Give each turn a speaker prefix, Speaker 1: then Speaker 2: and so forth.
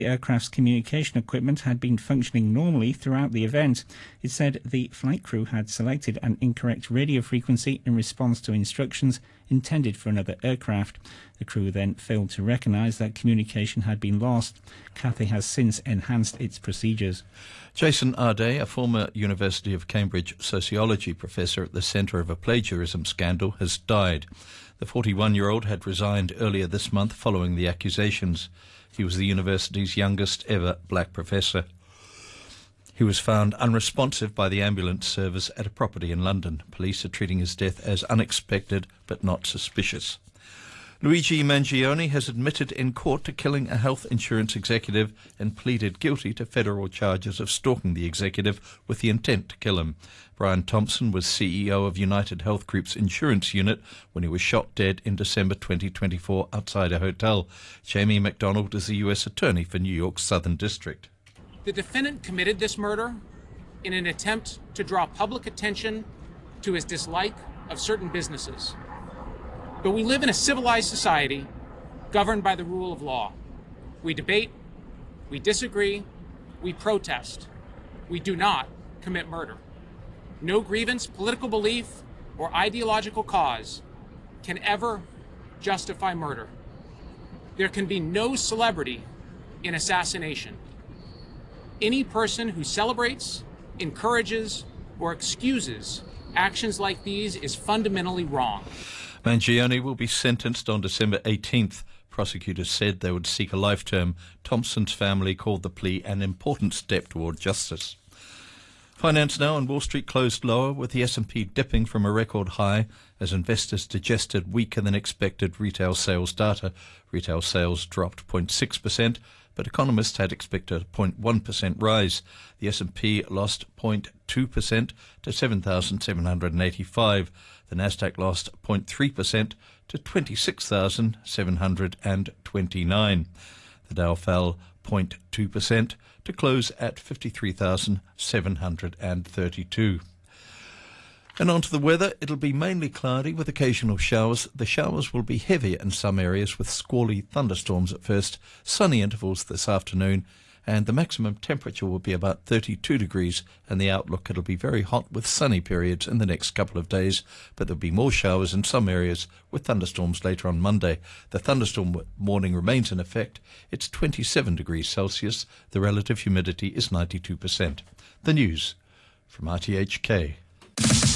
Speaker 1: The aircraft's communication equipment had been functioning normally throughout the event. It said the flight crew had selected an incorrect radio frequency in response to instructions intended for another aircraft. The crew then failed to recognise that communication had been lost. Cathay has since enhanced its procedures.
Speaker 2: Jason Arday, a former University of Cambridge sociology professor at the centre of a plagiarism scandal, has died. The 41-year-old had resigned earlier this month following the accusations. He was the university's youngest ever black professor. He was found unresponsive by the ambulance service at a property in London. Police are treating his death as unexpected but not suspicious. Luigi Mangione has admitted in court to killing a health insurance executive and pleaded guilty to federal charges of stalking the executive with the intent to kill him. Brian Thompson was CEO of United Health Group's insurance unit when he was shot dead in December 2024 outside a hotel. Jamie McDonald is the U.S. Attorney for New York's Southern District.
Speaker 3: The defendant committed this murder in an attempt to draw public attention to his dislike of certain businesses. But we live in a civilized society governed by the rule of law. We debate, we disagree, we protest. We do not commit murder. No grievance, political belief, or ideological cause can ever justify murder. There can be no celebrity in assassination. Any person who celebrates, encourages, or excuses actions like these is fundamentally wrong.
Speaker 2: Mangione will be sentenced on December 18th. Prosecutors said they would seek a life term. Thompson's family called the plea an important step toward justice. Finance now on Wall Street closed lower, with the S&P dipping from a record high as investors digested weaker than expected retail sales data. Retail sales dropped 0.6%, but economists had expected a 0.1% rise. The S&P lost 0.2% to 7,785. The Nasdaq lost 0.3% to 26,729. The Dow fell 0.2% to close at 53,732. And on to the weather. It'll be mainly cloudy with occasional showers. The showers will be heavier in some areas with squally thunderstorms at first, sunny intervals this afternoon, and the maximum temperature will be about 32 degrees, and the outlook it'll be very hot with sunny periods in the next couple of days, but there'll be more showers in some areas with thunderstorms later on Monday. The thunderstorm warning remains in effect. It's 27 degrees Celsius. The relative humidity is 92%. The news from RTHK.